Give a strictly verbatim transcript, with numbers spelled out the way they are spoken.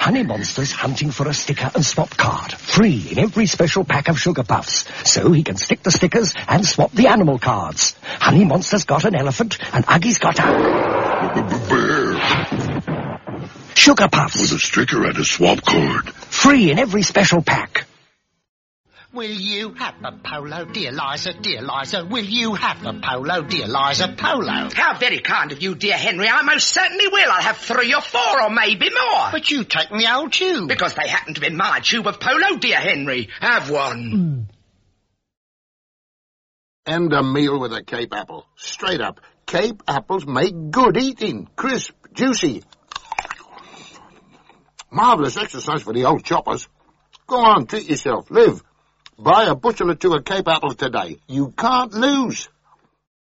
Honey Monster's hunting for a sticker and swap card. Free in every special pack of Sugar Puffs. So he can stick the stickers and swap the animal cards. Honey Monster's got an elephant and Uggy's got a... bear. Sugar Puffs. With a sticker and a swap card. Free in every special pack. Will you have a polo, dear Liza, dear Liza? Will you have a polo, dear Liza, polo? How very kind of you, dear Henry. I most certainly will. I'll have three or four or maybe more. But you take the old tube. Because they happen to be my tube of polo, dear Henry. Have one. And a meal with a Cape apple. Straight up. Cape apples make good eating. Crisp, juicy. Marvellous exercise for the old choppers. Go on, treat yourself. Live. Buy a bushel or two of Cape apples today. You can't lose.